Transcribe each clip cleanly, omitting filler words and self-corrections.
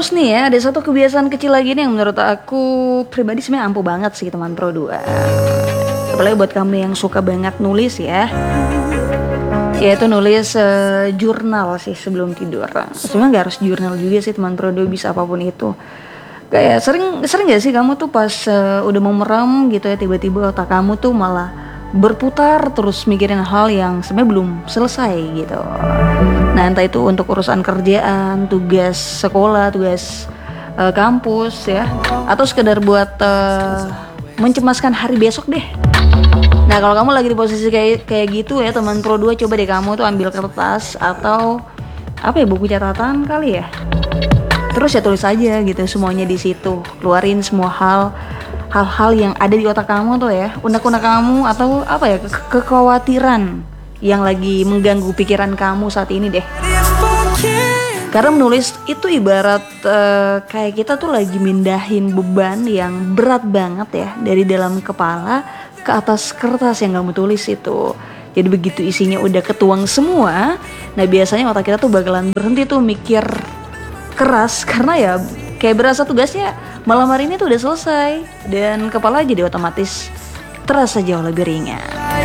Terus nih ya, ada satu kebiasaan kecil lagi nih yang menurut aku pribadi sebenarnya ampuh banget sih teman Pro 2. Apalagi buat kamu yang suka banget nulis ya. Yaitu nulis jurnal sih sebelum tidur. Sebenarnya nggak harus jurnal juga sih teman Pro 2, bisa apapun itu. Kayak sering gak sih kamu tuh pas udah mau merem gitu ya, tiba-tiba otak kamu tuh malah berputar terus mikirin hal yang sebenarnya belum selesai gitu. Nah entah itu untuk urusan kerjaan, tugas sekolah, tugas kampus ya, atau sekedar buat mencemaskan hari besok deh. Nah kalau kamu lagi di posisi kayak gitu ya teman Pro 2, coba deh kamu tuh ambil kertas atau apa ya, buku catatan kali ya. Terus ya tulis aja gitu semuanya di situ, keluarin semua hal-hal yang ada di otak kamu tuh ya, unek-unek kamu atau apa ya, kekhawatiran yang lagi mengganggu pikiran kamu saat ini deh. Karena menulis itu ibarat kayak kita tuh lagi mindahin beban yang berat banget ya dari dalam kepala ke atas kertas yang kamu tulis itu. Jadi begitu isinya udah ketuang semua, nah biasanya otak kita tuh bakalan berhenti tuh mikir keras, karena ya kayak berasa tugasnya malam hari ini tuh udah selesai dan kepala jadi otomatis terasa jauh lebih ringan.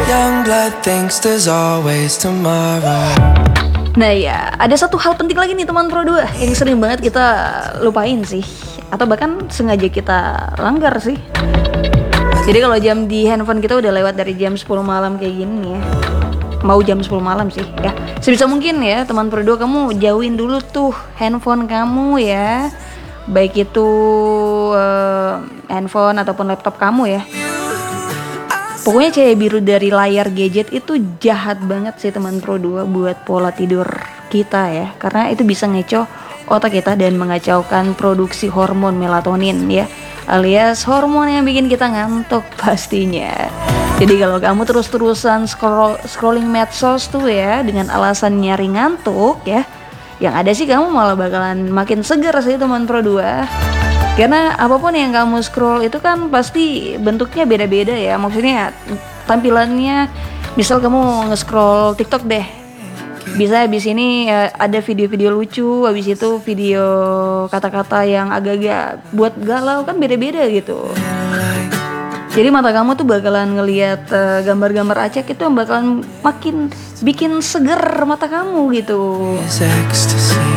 Nah ya, ada satu hal penting lagi nih teman Pro 2 yang sering banget kita lupain sih, atau bahkan sengaja kita langgar sih. Jadi kalau jam di handphone kita udah lewat dari jam 10 malam kayak gini ya, mau jam 10 malam sih ya, sebisa mungkin ya teman Pro 2, kamu jauhin dulu tuh handphone kamu ya, baik itu handphone ataupun laptop kamu ya. Pokoknya cahaya biru dari layar gadget itu jahat banget sih teman Pro 2 buat pola tidur kita ya, karena itu bisa ngecoh otak kita dan mengacaukan produksi hormon melatonin ya, alias hormon yang bikin kita ngantuk pastinya. Jadi kalau kamu terus-terusan scrolling medsos tuh ya dengan alasan nyari ngantuk ya, yang ada sih kamu malah bakalan makin seger sih teman Pro 2. Karena apapun yang kamu scroll itu kan pasti bentuknya beda-beda ya. Maksudnya tampilannya, misal kamu nge-scroll TikTok deh, bisa habis ini ada video-video lucu, habis itu video kata-kata yang agak-agak buat galau, kan beda-beda gitu. Jadi mata kamu tuh bakalan ngelihat gambar-gambar acak itu yang bakalan makin bikin seger mata kamu gitu.